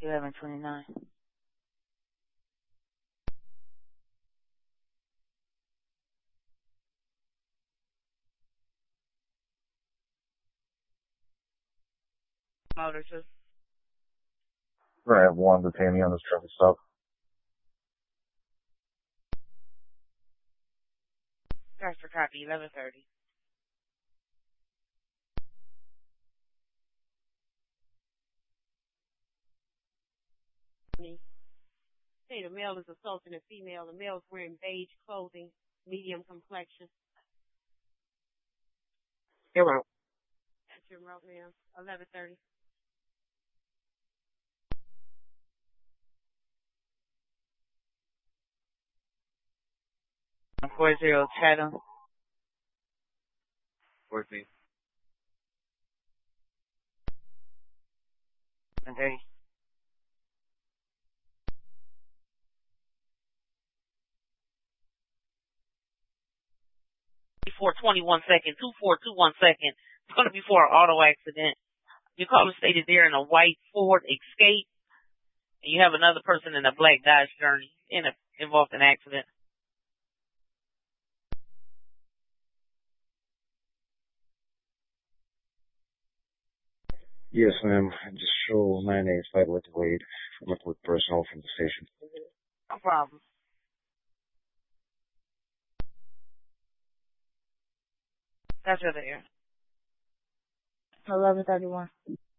1129. Motor 2. I have one detainee on this traffic stop. Faster copy, 1130. Say the male is assaulting a female. The male is wearing beige clothing, medium complexion. You're right. That's your route, ma'am. 1130. I'm 40 Chatham. 14. 130. Before 21 seconds, 2421 seconds. It's going to be for an auto accident. Your caller stated there in a white Ford Escape, and you have another person in a black Dodge Journey involved in an accident. Yes, ma'am. Just show 985 with Wade with personnel from the station. No problem. That's right there. 1131.